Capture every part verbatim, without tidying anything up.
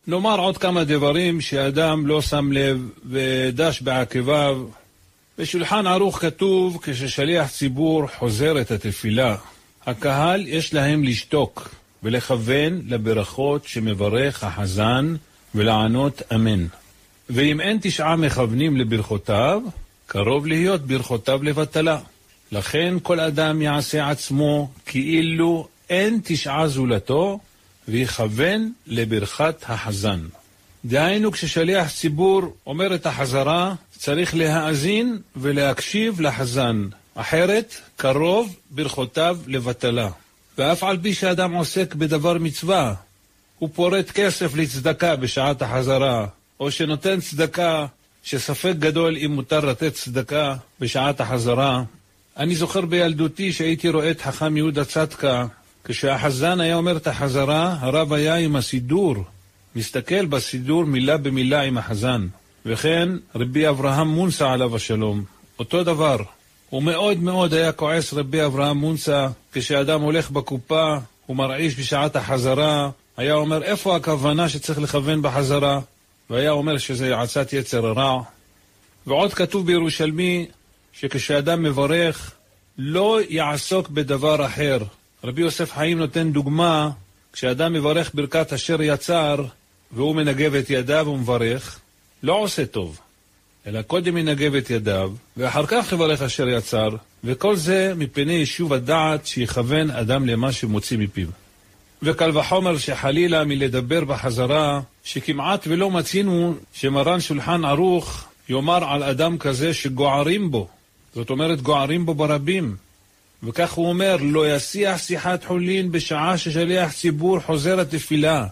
נאמר עוד כמה דברים שאדם לא שם לב ודש בעקביו. בשולחן ערוך כתוב, כששליח ציבור חוזר את התפילה, הקהל יש להם לשתוק ולכוון לברכות שמברך החזן ולענות אמן. ואם אין תשעה מכוונים לברכותיו, קרוב להיות ברכותיו לבטלה. לכן כל אדם יעשה עצמו כאילו אין תשעה זולתו, ויכוון לברכת החזן. דהיינו, כששליח ציבור אומר את החזרה, צריך להאזין ולהקשיב לחזן. אחרת, קרוב ברכותיו לבטלה. ואף על פי שאדם עוסק בדבר מצווה, הוא פורט כסף לצדקה בשעת החזרה, או שנותן צדקה שספק גדול אם מותר לתת צדקה בשעת החזרה. אני זוכר בילדותי שהייתי רואה את חכם יהודה צדקה, כשהחזן היה אומר את החזרה, הרב היה עם הסידור, מסתכל בסידור מילה במילה עם החזן. וכן רבי אברהם מונסה עליו השלום, אותו דבר. הוא מאוד מאוד היה כועס רבי אברהם מונסה, כשאדם הולך בקופה, הוא מרעיש בשעת החזרה, היה אומר איפה הכוונה שצריך לכוון בחזרה, והיה אומר שזה עצת יצר הרע. ועוד כתוב בירושלמי, שכשאדם מברך, לא יעסוק בדבר אחר. רבי יוסף חיים נותן דוגמה, כשאדם מברך ברכת אשר יצר, והוא מנגב את ידיו ומברך, לא עושה טוב, אלא קודם מנגב את ידיו, ואחר כך יברך אשר יצר, וכל זה מפני יישוב הדעת שיכוון אדם למה שמוציא מפיו. וקל וחומר שחלילה מלדבר בחזרה, שכמעט ולא מצינו שמרן שולחן ערוך יאמר על אדם כזה שגוערים בו, זאת אומרת גוערים בו ברבים. וכך הוא אומר, לא יסיח שיחת חולין בשעה ששליח ציבור חוזר התפילה,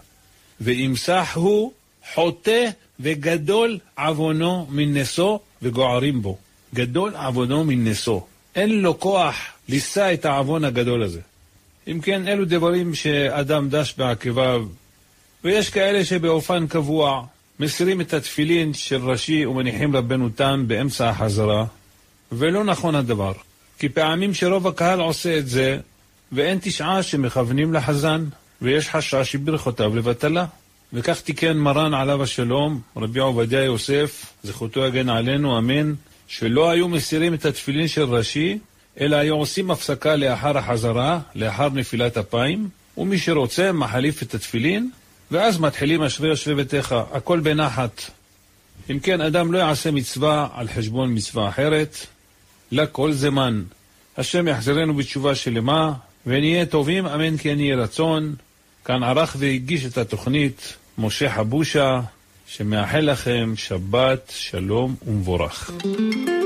ואמסח הוא חוטא וגדול עוונו מנסו, וגוערים בו. גדול עוונו מנסו. אין לו כוח לישא את העוון הגדול הזה. אם כן, אלו דברים שאדם דש בעקביו, ויש כאלה שבאופן קבוע מסירים את התפילין של ראשי ומניחים רבנותם באמצע החזרה, ולא נכון הדבר. כי פעמים שרוב הקהל עושה את זה, ואין תשעה שמכוונים לחזן, ויש חשש שברכותיו לבטלה. וכך תיקן מרן עליו השלום, רבי עובדיה יוסף, זכותו יגן עלינו, אמן, שלא היו מסירים את התפילין של ראשי, אלא היו עושים הפסקה לאחר החזרה, לאחר נפילת אפיים, ומי שרוצה מחליף את התפילין, ואז מתחילים אשרי אשרי ביתך, הכל בנחת. אם כן, אדם לא יעשה מצווה על חשבון מצווה אחרת, לכל זמן. השם יחזרנו בתשובה שלמה, ונהיה טובים, אמן כן יהיה רצון. כאן ערך והגיש את התוכנית משה חבושה, שמאחל לכם שבת שלום ומבורך.